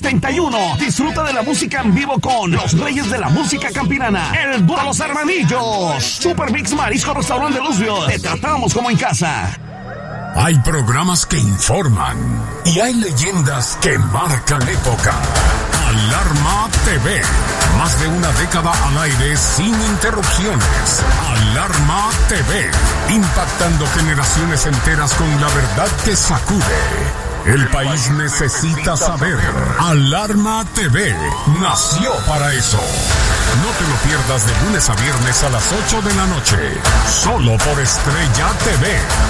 71. Disfruta de la música en vivo con los reyes de la música campirana, el dúo Los Hermanillos. Super Mix Marisco Restaurante de Louisville. Te tratamos como en casa. Hay programas que informan y hay leyendas que marcan época. Alarma TV. Más de una década al aire sin interrupciones. Alarma TV. Impactando generaciones enteras con la verdad que sacude. El país necesita saber. Alarma TV nació para eso. No te lo pierdas de lunes a viernes a las 8 de la noche. Solo por Estrella TV.